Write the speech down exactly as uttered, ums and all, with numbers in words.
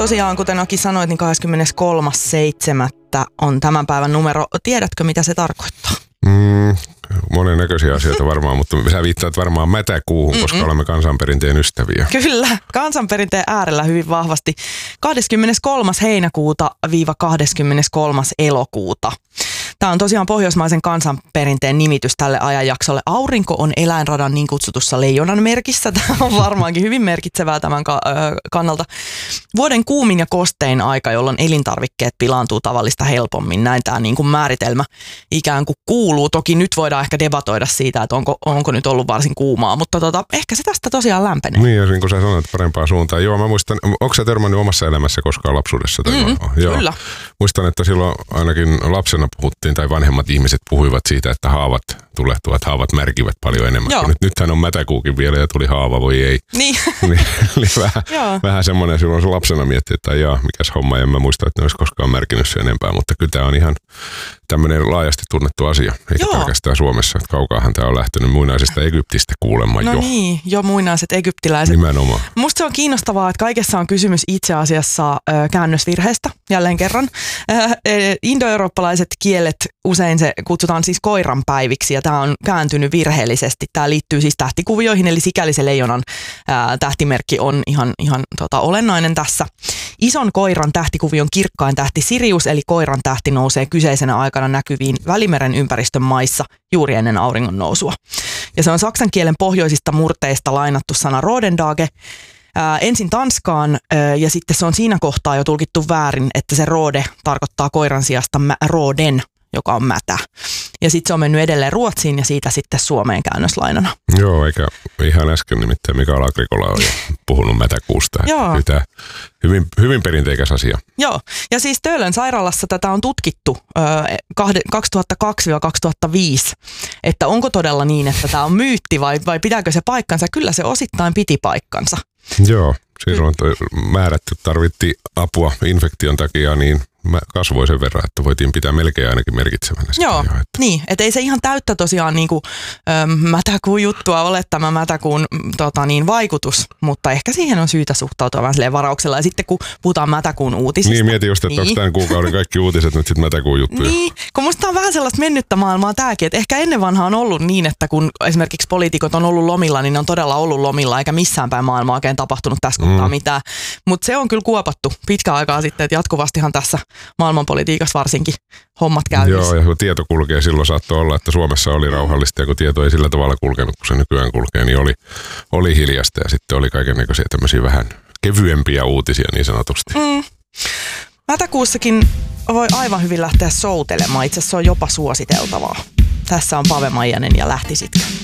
Tosiaan, kuten Aki sanoit, niin kahdeskymmeneskolmas seitsemättä on tämän päivän numero. Tiedätkö, mitä se tarkoittaa? Mm, monennäköisiä asioita varmaan, mutta sä viittaat varmaan mätäkuuhun, koska Mm-mm. olemme kansanperinteen ystäviä. Kyllä, kansanperinteen äärellä hyvin vahvasti. kahdeskymmeneskolmas heinäkuuta viiva kahdeskymmeneskolmas elokuuta. Tämä on tosiaan pohjoismaisen kansanperinteen nimitys tälle ajanjaksolle. Aurinko on eläinradan niin kutsutussa leijonan merkissä. Tämä on varmaankin hyvin merkitsevää tämän kannalta. Vuoden kuumin ja kostein aika, jolloin elintarvikkeet pilaantuu tavallista helpommin. Näin tämä niin kuin määritelmä ikään kuin kuuluu. Toki nyt voidaan ehkä debatoida siitä, että onko, onko nyt ollut varsin kuumaa, mutta tota, ehkä se tästä tosiaan lämpenee. Niin, ja niin kuin sä sanoit, parempaa suuntaan. Joo, mä muistan, onko sä törmännyt omassa elämässä koskaan lapsuudessa? Tai Mm, Joo. Kyllä. Muistan, että silloin ainakin lapsena puhuttiin, tai vanhemmat ihmiset puhuivat siitä, että haavat tulehtuvat, haavat märkivät paljon enemmän. Nyt, nythän on mätäkuukin vielä ja tuli haava, voi ei. Niin. niin eli vähän, vähän semmoinen, silloin se lapsena mietti, että jaa, mikäs homma, en mä muista, että ne olisi koskaan märkinyt sen enempää, mutta kyllä tämä on ihan tämmöinen laajasti tunnettu asia, eikä Joo. pelkästään Suomessa. Että kaukaahan tämä on lähtenyt muinaisesta Egyptistä kuulemma no jo. No niin, jo muinaiset egyptiläiset. Nimenomaan. Musta se on kiinnostavaa, että kaikessa on kysymys itse asiassa ö, käännösvirheestä, jälleen kerran. Äh, indoeurooppalaiset kielet usein se kutsutaan siis koiran päiviksi, ja tämä on kääntynyt virheellisesti. Tämä liittyy siis tähtikuvioihin, eli sikäli se leijonan ää, tähtimerkki on ihan, ihan tota, olennainen tässä. Ison koiran tähtikuvion kirkkain tähti Sirius, eli koiran tähti nousee kyseisenä aikana näkyviin Välimeren ympäristön maissa juuri ennen auringon nousua. Ja se on saksan kielen pohjoisista murteista lainattu sana Rodendage, ää, ensin Tanskaan, ää, ja sitten se on siinä kohtaa jo tulkittu väärin, että se Rode tarkoittaa koiran sijasta mä, Roden, joka on mätä. Ja sitten se on mennyt edelleen Ruotsiin ja siitä sitten Suomeen käännöslainana. Joo, eikä ihan äsken nimittäin Mikael Agrikola on jo puhunut mätäkuusta. Joo. Tämä hyvin, hyvin perinteikäs asia. Joo, ja siis Töölön sairaalassa tätä on tutkittu ö, kaksituhattakaksi kaksituhattaviisi, että onko todella niin, että tämä on myytti vai, vai pitääkö se paikkansa. Kyllä se osittain piti paikkansa. Joo, siis on määrätty, tarvittiin apua infektion takia, niin kasvoi sen verran, että voitiin pitää melkein ainakin merkitsevänä sitä. Joo, jo, että. niin, että ei se ihan täyttä tosiaan niin kuin, ö, mätäkuun juttua ole tämä mätäkuun tota, niin, vaikutus, mutta ehkä siihen on syytä suhtautua vähän silleen varauksella. Ja sitten kun puhutaan mätäkuun uutisista. Niin, mietin just, että niin. onko tämän kuukauden kaikki uutiset nyt sitten mätäkuun juttuja. Niin, kun musta on vähän sellaista mennyttä maailmaa tämäkin, että ehkä ennen vanhaa on ollut niin, että kun esimerkiksi poliitikot on ollut lomilla, niin ne on todella ollut lomilla, eikä missään päin maailmaa oikein tapahtunut tässä kohtaa mm. mitään. Mutta se on kyllä kuopattu pitkän aikaa sitten, että jatkuvastihan tässä maailmanpolitiikassa varsinkin hommat käynnissä. Joo, ja kun tieto kulkee, silloin saattoi olla, että Suomessa oli rauhallista, ja kun tieto ei sillä tavalla kulkenut, kun se nykyään kulkee, niin oli, oli hiljasta, ja sitten oli kaikennäköisiä tämmöisiä vähän kevyempiä uutisia niin sanotusti. Mm. Mätäkuussakin voi aivan hyvin lähteä soutelemaan, itse asiassa se on jopa suositeltavaa. Tässä on Pave Maijanen ja Lähtisitkö?